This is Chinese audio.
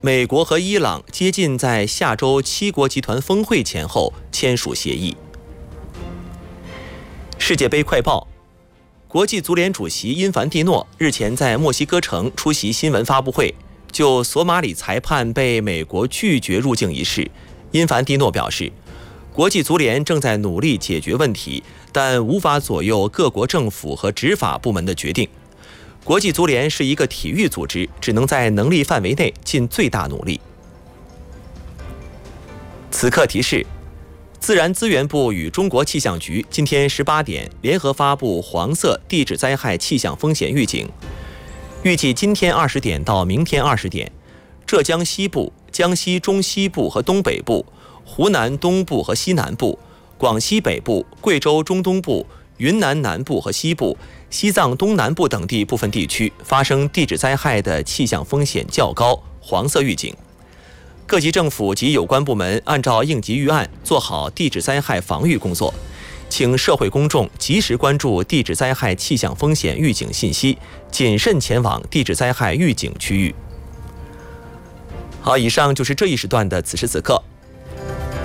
美国和伊朗接近在下周7国集团峰会前后签署协议。世界杯快报：国际足联主席因凡蒂诺日前在墨西哥城出席新闻发布会，就索马里裁判被美国拒绝入境一事，因凡蒂诺表示，国际足联正在努力解决问题，但无法左右各国政府和执法部门的决定。国际足联是一个体育组织，只能在能力范围内尽最大努力。此刻提示：自然资源部与中国气象局今天18点联合发布黄色地质灾害气象风险预警。预计今天20点到明天20点，浙江西部、江西中西部和东北部、湖南东部和西南部、广西北部、贵州中东部、云南南部和西部、西藏东南部等地部分地区发生地质灾害的气象风险较高，黄色预警。各级政府及有关部门按照应急预案做好地质灾害防御工作，请社会公众及时关注地质灾害气象风险预警信息，谨慎前往地质灾害预警区域。好，以上就是这一时段的此时此刻。